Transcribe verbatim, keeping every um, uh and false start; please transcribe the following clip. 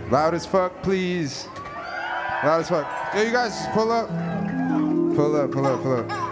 Loud as fuck, please. Loud as fuck. Yo, you guys just pull up. Pull up, pull up, pull up.